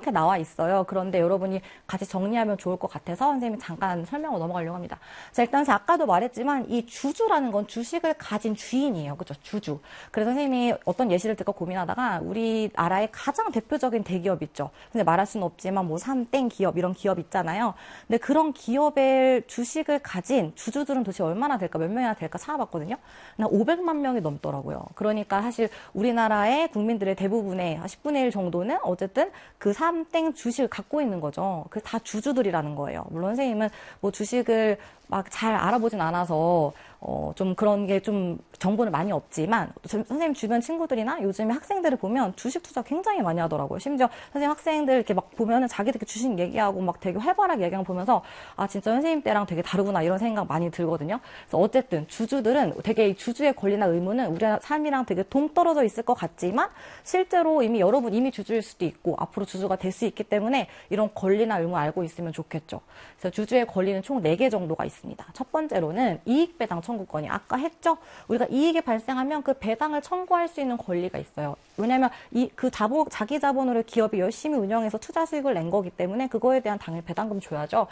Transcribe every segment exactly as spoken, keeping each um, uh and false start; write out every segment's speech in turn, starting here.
이렇게 나와 있어요. 그런데 여러분이 같이 정리하면 좋을 것 같아서 선생님이 잠깐 설명을 넘어가려고 합니다. 자, 일단 아까도 말했지만 이 주주라는 건 주식을 가진 주인이에요. 그죠? 주주. 그래서 선생님이 어떤 예시를 듣고 고민하다가 우리나라의 가장 대표적인 대기업 있죠. 근데 말할 수는 없지만 뭐 삼땡 기업 이런 기업 있잖아요. 근데 그런 기업의 주식을 가진 주주들은 도대체 얼마나 될까, 몇 명이나 될까 찾아봤거든요. 한 오백만 명이 넘더라고요. 그러니까 사실 우리나라의 국민들의 대부분의 십분의 일 정도는 어쨌든 그 삼땡 주식을 갖고 있는 거죠. 그 다 주주들이라는 거예요. 물론 선생님은 뭐 주식을 막 잘 알아보진 않아서 어, 좀 그런 게 좀 정보는 많이 없지만 선생님 주변 친구들이나 요즘에 학생들을 보면 주식 투자 굉장히 많이 하더라고요. 심지어 선생님 학생들 이렇게 막 보면은 자기들 주식 얘기하고 막 되게 활발하게 얘기하는 거 보면서 아 진짜 선생님 때랑 되게 다르구나 이런 생각 많이 들거든요. 그래서 어쨌든 주주들은 되게 이 주주의 권리나 의무는 우리 삶이랑 되게 동떨어져 있을 것 같지만 실제로 이미 여러분 이미 주주일 수도 있고 앞으로 주주가 될 수 있기 때문에 이런 권리나 의무 알고 있으면 좋겠죠. 그래서 주주의 권리는 총 네 개 정도가 있습니다. 첫 번째로는 이익 배당 청구권이 아까 했죠. 우리가 이익이 발생하면 그 배당을 청구할 수 있는 권리가 있어요. 왜냐하면 이 그 자본 자기 자본으로 기업이 열심히 운영해서 투자 수익을 낸 거기 때문에 그거에 대한 당연히 배당금 줘야죠.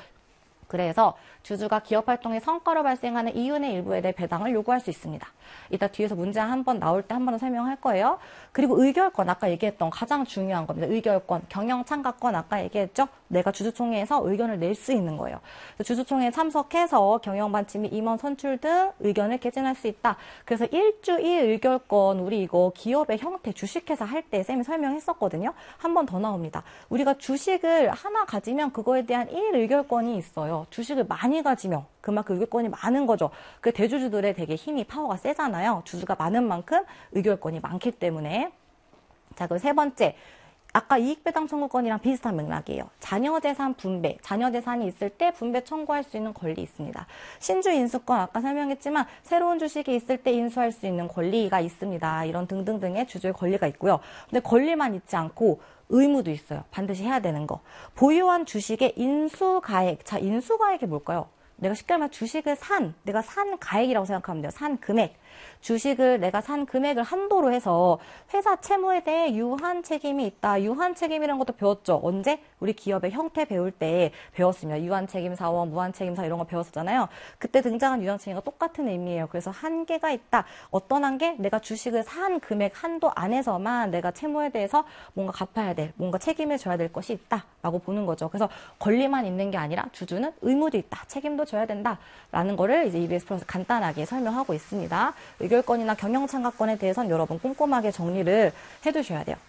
그래서 주주가 기업 활동의 성과로 발생하는 이윤의 일부에 대해 배당을 요구할 수 있습니다. 이따 뒤에서 문제 한번 나올 때 한 번 더 설명할 거예요. 그리고 의결권, 아까 얘기했던 가장 중요한 겁니다. 의결권, 경영 참가권 아까 얘기했죠? 내가 주주총회에서 의견을 낼 수 있는 거예요. 주주총회에 참석해서 경영반칙 및 임원 선출 등 의견을 개진할 수 있다. 그래서 일주일 의결권, 우리 이거 기업의 형태, 주식회사 할 때 쌤이 설명했었거든요. 한 번 더 나옵니다. 우리가 주식을 하나 가지면 그거에 대한 일 의결권이 있어요. 주식을 많이 가지면 그만큼 의결권이 많은 거죠. 그 대주주들의 되게 힘이 파워가 세잖아요. 주주가 많은 만큼 의결권이 많기 때문에. 자, 그럼 세 번째. 아까 이익배당 청구권이랑 비슷한 맥락이에요. 자녀재산 분배, 자녀재산이 있을 때 분배 청구할 수 있는 권리 있습니다. 신주 인수권 아까 설명했지만 새로운 주식이 있을 때 인수할 수 있는 권리가 있습니다. 이런 등등등의 주주의 권리가 있고요. 근데 권리만 있지 않고 의무도 있어요. 반드시 해야 되는 거. 보유한 주식의 인수가액. 자, 인수가액이 뭘까요? 내가 쉽게 말하면 주식을 산, 내가 산 가액이라고 생각하면 돼요. 산 금액. 주식을 내가 산 금액을 한도로 해서 회사 채무에 대해 유한 책임이 있다. 유한 책임이라는 것도 배웠죠. 언제? 우리 기업의 형태 배울 때 배웠습니다. 유한 책임 사원, 무한 책임 사 이런 거 배웠었잖아요. 그때 등장한 유한 책임과 똑같은 의미예요. 그래서 한계가 있다. 어떤 한계? 내가 주식을 산 금액 한도 안에서만 내가 채무에 대해서 뭔가 갚아야 될, 뭔가 책임을 져야 될 것이 있다라고 보는 거죠. 그래서 권리만 있는 게 아니라 주주는 의무도 있다. 책임도 져야 된다라는 거를 이제 이비에스 플러스 간단하게 설명하고 있습니다. 의결권이나 경영 참가권에 대해서는 여러분 꼼꼼하게 정리를 해두셔야 돼요.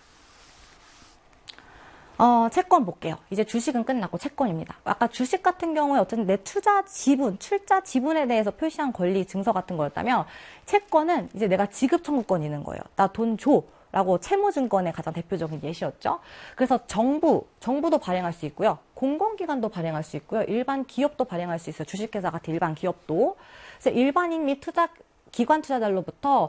어, 채권 볼게요. 이제 주식은 끝났고 채권입니다. 아까 주식 같은 경우에 어쨌든 내 투자 지분, 출자 지분에 대해서 표시한 권리 증서 같은 거였다면 채권은 이제 내가 지급 청구권이 있는 거예요. 나 돈 줘. 라고 채무증권의 가장 대표적인 예시였죠. 그래서 정부, 정부도 발행할 수 있고요. 공공기관도 발행할 수 있고요. 일반 기업도 발행할 수 있어요. 주식회사 같은 일반 기업도. 그래서 일반인 및 투자 기관 투자자로부터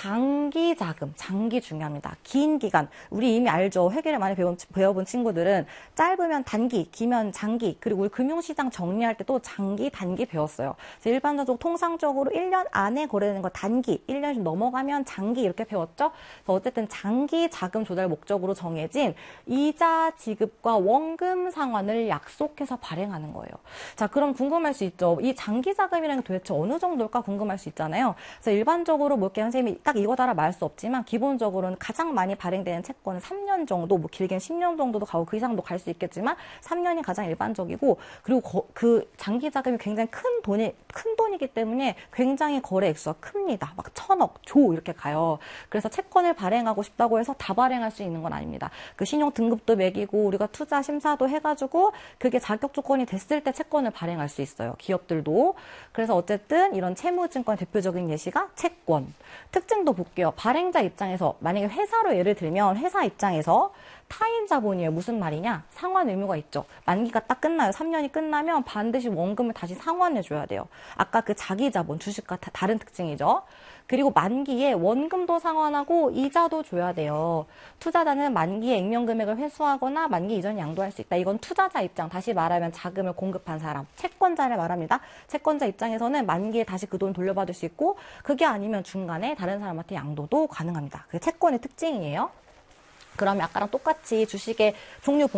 장기 자금, 장기 중요합니다. 긴 기간, 우리 이미 알죠. 회계를 많이 배운, 배워본 친구들은 짧으면 단기, 기면 장기, 그리고 우리 금융시장 정리할 때도 장기, 단기 배웠어요. 그래서 일반적으로 통상적으로 일 년 안에 거래되는 거 단기, 일 년이 좀 넘어가면 장기 이렇게 배웠죠. 그래서 어쨌든 장기 자금 조달 목적으로 정해진 이자 지급과 원금 상환을 약속해서 발행하는 거예요. 자, 그럼 궁금할 수 있죠. 이 장기 자금이라는 게 도대체 어느 정도일까 궁금할 수 있잖아요. 그래서 일반적으로 뭐 이렇게 선생님이 딱 이거다라 말할 수 없지만 기본적으로는 가장 많이 발행되는 채권은 삼 년 정도, 뭐 길게는 십 년 정도도 가고 그 이상도 갈 수 있겠지만 삼 년이 가장 일반적이고 그리고 거, 그 장기 자금이 굉장히 큰 돈이 큰 돈이기 때문에 굉장히 거래 액수가 큽니다. 막 천억, 조 이렇게 가요. 그래서 채권을 발행하고 싶다고 해서 다 발행할 수 있는 건 아닙니다. 그 신용 등급도 매기고 우리가 투자 심사도 해가지고 그게 자격 조건이 됐을 때 채권을 발행할 수 있어요. 기업들도. 그래서 어쨌든 이런 채무증권 대표적인 예시가 채권. 특징도 볼게요. 발행자 입장에서 만약에 회사로 예를 들면 회사 입장에서 타인 자본이에요. 무슨 말이냐? 상환 의무가 있죠. 만기가 딱 끝나요. 삼 년이 끝나면 반드시 원금을 다시 상환해줘야 돼요. 아까 그 자기 자본, 주식과 다 다른 특징이죠. 그리고 만기에 원금도 상환하고 이자도 줘야 돼요. 투자자는 만기에 액면 금액을 회수하거나 만기 이전 양도할 수 있다. 이건 투자자 입장, 다시 말하면 자금을 공급한 사람, 채권자를 말합니다. 채권자 입장에서는 만기에 다시 그 돈 돌려받을 수 있고 그게 아니면 중간에 다른 사람한테 양도도 가능합니다. 그게 채권의 특징이에요. 그러면 아까랑 똑같이 주식의 종류